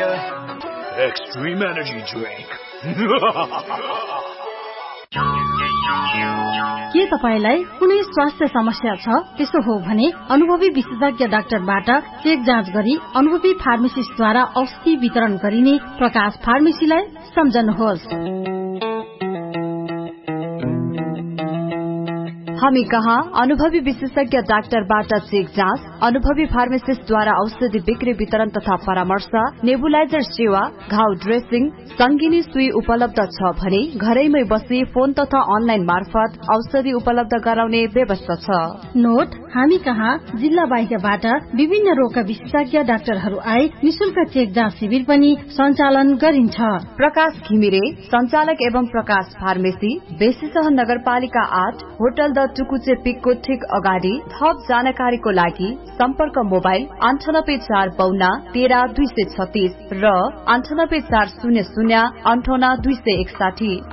Extreme Energy Drink. के तपाईलाई कुनै स्वास्थ्य समस्या छ? त्यसो हो भने अनुभवी विशेषज्ञ डाक्टरबाट चेक जाँच गरी अनुभवी फार्मेसिस्टद्वारा औषधि वितरण गरिने प्रकाश फार्मेसीलाई सम्झनुहोस्। हामी कहाँ अनुभवी विशेषज्ञ डाक्टरबाट चेक जाँच, अनुभवी फार्मेसिस्टद्वारा औषधि बिक्री वितरण तथा परामर्श, नेबुलाइजर सेवा, घाउ ड्रेसिङ, संगिनी सुई उपलब्ध छ भने घरैमै बसी फोन तथा अनलाइन मार्फत औषधि उपलब्ध गराउने व्यवस्था छ। नोट, हामी कहाँ जिल्ला बाहिरबाट विभिन्न रोगका विशेषज्ञ डाक्टरहरू आए निशुल्क चेक जाँच शिविर पनि सञ्चालन गरिन्छ। प्रकाश घिमिरे, संचालक एवं प्रकाश फार्मेसी, बेसीसह नगरपालिका 8, होटल द टुकुचे पिकको ठीक अगाडि। थप जानकारीको लागि सम्पर्क मोबाइल 9845 13 236 र 9840 58 261।